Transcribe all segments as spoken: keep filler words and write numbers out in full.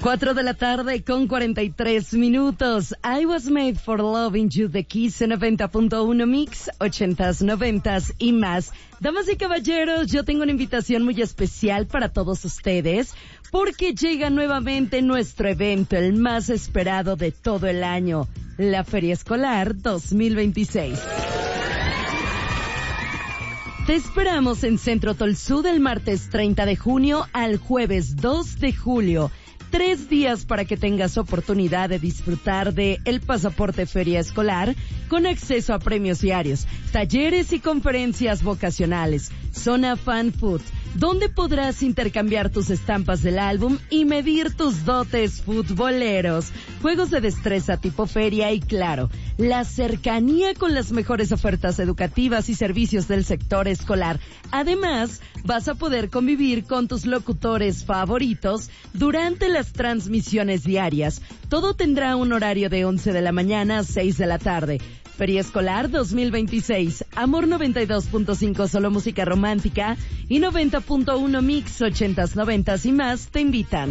Cuatro de la tarde con cuarenta y tres minutos. I was made for loving you, The Kiss en noventa punto uno Mix, ochentas, noventas y más. Damas y caballeros, yo tengo una invitación muy especial para todos ustedes, porque llega nuevamente nuestro evento, el más esperado de todo el año, la Feria Escolar dos mil veintiséis. Te esperamos en Centro Tolsú del martes treinta de junio al jueves dos de julio. Tres días para que tengas oportunidad de disfrutar de el pasaporte Feria Escolar con acceso a premios diarios, talleres y conferencias vocacionales, zona Fan Food, donde podrás intercambiar tus estampas del álbum y medir tus dotes futboleros, juegos de destreza tipo feria y, claro, la cercanía con las mejores ofertas educativas y servicios del sector escolar. Además, vas a poder convivir con tus locutores favoritos durante las transmisiones diarias. Todo tendrá un horario de once de la mañana a seis de la tarde. Feria Escolar dos mil veintiséis, Amor noventa y dos punto cinco, solo música romántica, y noventa punto uno Mix, ochentas, noventas y más te invitan.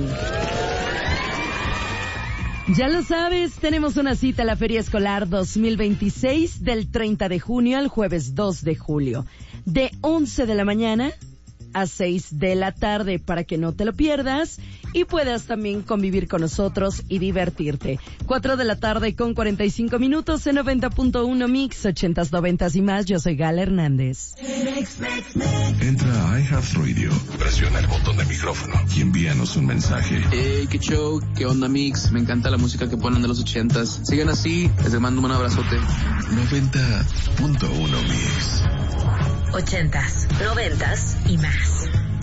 Ya lo sabes, tenemos una cita a la Feria Escolar dos mil veintiséis del treinta de junio al jueves dos de julio, de once de la mañana a seis de la tarde, para que no te lo pierdas y puedas también convivir con nosotros y divertirte. Cuatro de la tarde con cuarenta y cinco minutos en noventa punto uno Mix, ochentas, noventas y más. Yo soy Gala Hernández. Entra a iHeartRadio, presiona el botón de micrófono y envíanos un mensaje. Hey, qué show, qué onda Mix, me encanta la música que ponen de los ochentas. Sigan así, les mando un abrazote. noventa punto uno Mix. Ochentas, noventas y más.